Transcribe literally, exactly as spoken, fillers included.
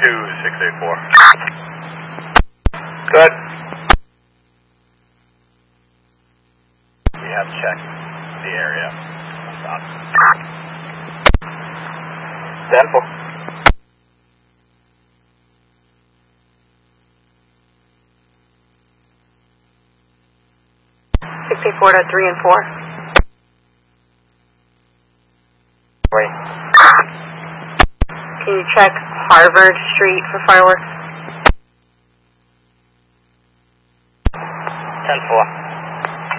two six eight four. Good. We have checked the area. Stop. ten four. sixty-four to three and four. Wait. Can you check Harvard Street for fireworks? ten four.